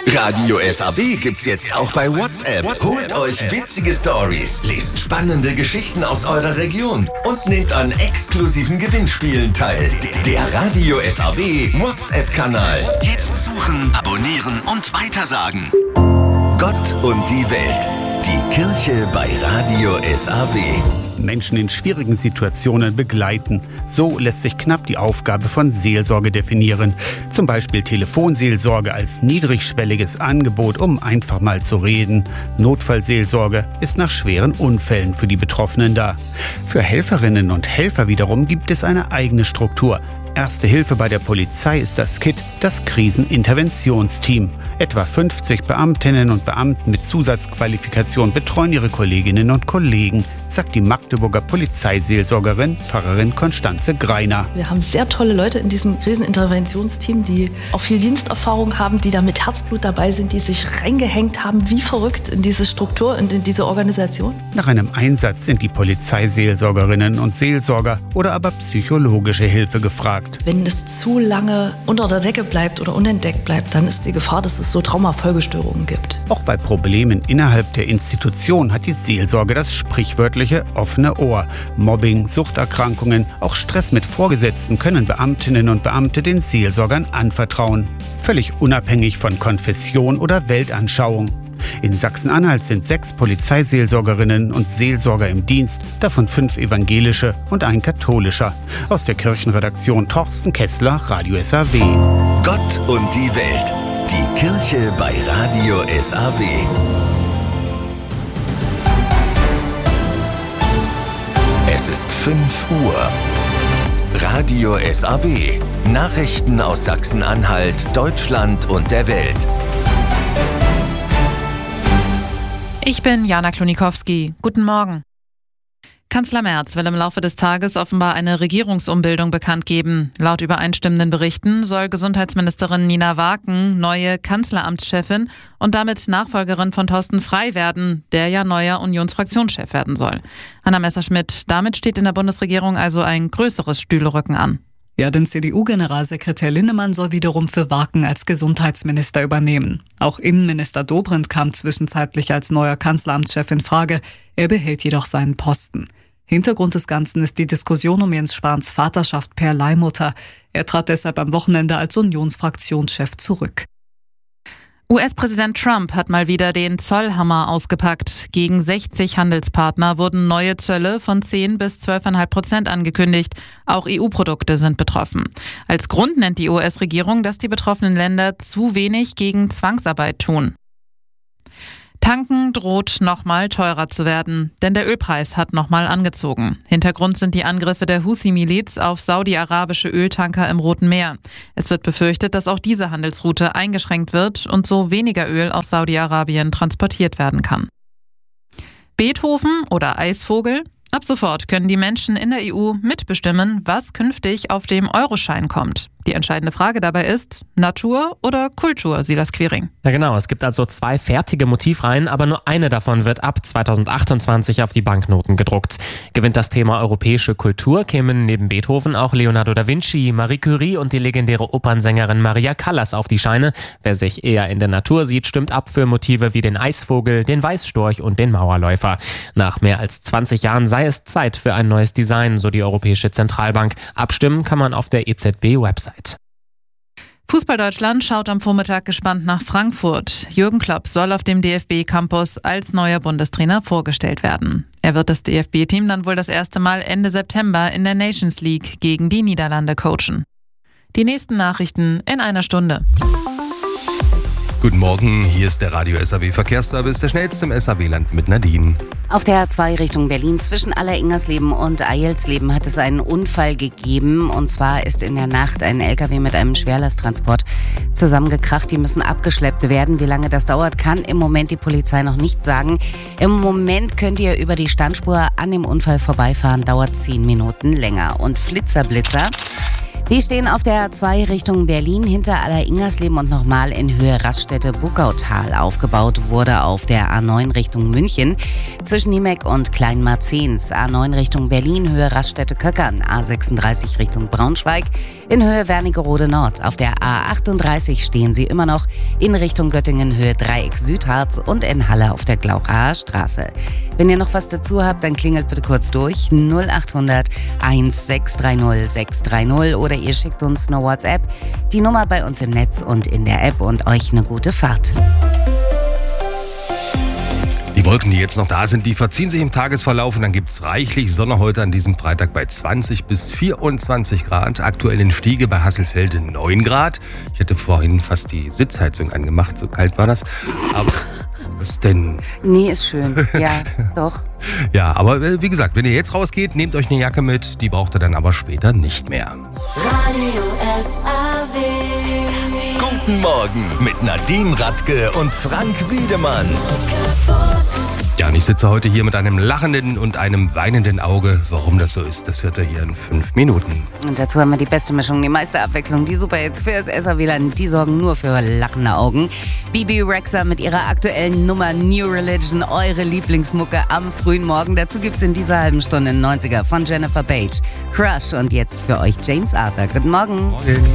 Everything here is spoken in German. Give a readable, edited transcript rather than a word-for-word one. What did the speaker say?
Radio SAW gibt's jetzt auch bei WhatsApp. Holt euch witzige Stories, lest spannende Geschichten aus eurer Region und nehmt an exklusiven Gewinnspielen teil. Der Radio SAW WhatsApp-Kanal. Jetzt suchen, abonnieren und weitersagen. Gott und die Welt. Die Kirche bei Radio SAW. Menschen in schwierigen Situationen begleiten. So lässt sich knapp die Aufgabe von Seelsorge definieren. Zum Beispiel Telefonseelsorge als niedrigschwelliges Angebot, um einfach mal zu reden. Notfallseelsorge ist nach schweren Unfällen für die Betroffenen da. Für Helferinnen und Helfer wiederum gibt es eine eigene Struktur. Erste Hilfe bei der Polizei ist das KIT, das Kriseninterventionsteam. Etwa 50 Beamtinnen und Beamten mit Zusatzqualifikation betreuen ihre Kolleginnen und Kollegen, sagt die Magdeburger Polizeiseelsorgerin, Pfarrerin Konstanze Greiner. Wir haben sehr tolle Leute in diesem Kriseninterventionsteam, die auch viel Diensterfahrung haben, die da mit Herzblut dabei sind, die sich reingehängt haben, wie verrückt in diese Struktur und in diese Organisation. Nach einem Einsatz sind die Polizeiseelsorgerinnen und Seelsorger oder aber psychologische Hilfe gefragt. Wenn es zu lange unter der Decke bleibt oder unentdeckt bleibt, dann ist die Gefahr, dass es so Traumafolgestörungen gibt. Auch bei Problemen innerhalb der Institution hat die Seelsorge das sprichwörtliche offene Ohr. Mobbing, Suchterkrankungen, auch Stress mit Vorgesetzten können Beamtinnen und Beamte den Seelsorgern anvertrauen. Völlig unabhängig von Konfession oder Weltanschauung. In Sachsen-Anhalt sind 6 Polizeiseelsorgerinnen und Seelsorger im Dienst, davon 5 evangelische und ein katholischer. Aus der Kirchenredaktion Torsten Kessler, Radio SAW. Gott und die Welt. Die Kirche bei Radio SAW. Es ist 5 Uhr. Radio SAW. Nachrichten aus Sachsen-Anhalt, Deutschland und der Welt. Ich bin Jana Klonikowski. Guten Morgen. Kanzler Merz will im Laufe des Tages offenbar eine Regierungsumbildung bekannt geben. Laut übereinstimmenden Berichten soll Gesundheitsministerin Nina Waken neue Kanzleramtschefin und damit Nachfolgerin von Thorsten Frey werden, der ja neuer Unionsfraktionschef werden soll. Hanna Messerschmidt, damit steht in der Bundesregierung also ein größeres Stühlerücken an. Ja, denn CDU-Generalsekretär Linnemann soll wiederum für Waken als Gesundheitsminister übernehmen. Auch Innenminister Dobrindt kam zwischenzeitlich als neuer Kanzleramtschef in Frage. Er behält jedoch seinen Posten. Hintergrund des Ganzen ist die Diskussion um Jens Spahns Vaterschaft per Leihmutter. Er trat deshalb am Wochenende als Unionsfraktionschef zurück. US-Präsident Trump hat mal wieder den Zollhammer ausgepackt. Gegen 60 Handelspartner wurden neue Zölle von 10 bis 12,5% angekündigt. Auch EU-Produkte sind betroffen. Als Grund nennt die US-Regierung, dass die betroffenen Länder zu wenig gegen Zwangsarbeit tun. Tanken droht nochmal teurer zu werden, denn der Ölpreis hat nochmal angezogen. Hintergrund sind die Angriffe der Houthi-Miliz auf saudi-arabische Öltanker im Roten Meer. Es wird befürchtet, dass auch diese Handelsroute eingeschränkt wird und so weniger Öl aus Saudi-Arabien transportiert werden kann. Beethoven oder Eisvogel? Ab sofort können die Menschen in der EU mitbestimmen, was künftig auf dem Euroschein kommt. Die entscheidende Frage dabei ist, Natur oder Kultur, Silas Quiring? Ja genau, es gibt also 2 fertige Motivreihen, aber nur eine davon wird ab 2028 auf die Banknoten gedruckt. Gewinnt das Thema europäische Kultur, kämen neben Beethoven auch Leonardo da Vinci, Marie Curie und die legendäre Opernsängerin Maria Callas auf die Scheine. Wer sich eher in der Natur sieht, stimmt ab für Motive wie den Eisvogel, den Weißstorch und den Mauerläufer. Nach mehr als 20 Jahren sei es Zeit für ein neues Design, so die Europäische Zentralbank. Abstimmen kann man auf der EZB-Website. Fußball-Deutschland schaut am Vormittag gespannt nach Frankfurt. Jürgen Klopp soll auf dem DFB-Campus als neuer Bundestrainer vorgestellt werden. Er wird das DFB-Team dann wohl das erste Mal Ende September in der Nations League gegen die Niederlande coachen. Die nächsten Nachrichten in einer Stunde. Guten Morgen, hier ist der Radio SAW Verkehrsservice, der schnellste im SAW-Land mit Nadine. Auf der A2 Richtung Berlin zwischen Aller-Ingersleben und Eilsleben hat es einen Unfall gegeben. Und zwar ist in der Nacht ein LKW mit einem Schwerlasttransport zusammengekracht. Die müssen abgeschleppt werden. Wie lange das dauert, kann im Moment die Polizei noch nicht sagen. Im Moment könnt ihr über die Standspur an dem Unfall vorbeifahren. Dauert 10 Minuten länger. Und Flitzer. Die stehen auf der A2 Richtung Berlin hinter Aller-Ingersleben und nochmal in Höhe Raststätte-Buckautal. Aufgebaut wurde auf der A9 Richtung München zwischen Niemek und Kleinmarzens. A9 Richtung Berlin, Höhe Raststätte-Köckern. A36 Richtung Braunschweig in Höhe Wernigerode Nord. Auf der A38 stehen sie immer noch in Richtung Göttingen, Höhe Dreieck Südharz und in Halle auf der Glauchaer Straße. Wenn ihr noch was dazu habt, dann klingelt bitte kurz durch 0800 1630 630 oder ihr schickt uns eine WhatsApp, die Nummer bei uns im Netz und in der App und euch eine gute Fahrt. Die Wolken, die jetzt noch da sind, die verziehen sich im Tagesverlauf und dann gibt es reichlich Sonne heute an diesem Freitag bei 20 bis 24 Grad. Aktuell in Stiege bei Hasselfelde 9 Grad. Ich hätte vorhin fast die Sitzheizung angemacht, so kalt war das. Aber was denn? Nee, ist schön. Ja, doch. Ja, aber wie gesagt, wenn ihr jetzt rausgeht, nehmt euch eine Jacke mit, die braucht ihr dann aber später nicht mehr. Radio SAW. Guten Morgen mit Nadine Radke und Frank Wiedemann. Ja, und ich sitze heute hier mit einem lachenden und einem weinenden Auge. Warum das so ist, das hört ihr hier in 5 Minuten. Und dazu haben wir die beste Mischung, die meiste Abwechslung, die Superhits für das SAW-Land, die sorgen nur für lachende Augen. Bibi Rexha mit ihrer aktuellen Nummer New Religion, eure Lieblingsmucke am frühen Morgen. Dazu gibt's in dieser halben Stunde 90er von Jennifer Page, Crush und jetzt für euch James Arthur. Guten Morgen. Morgen.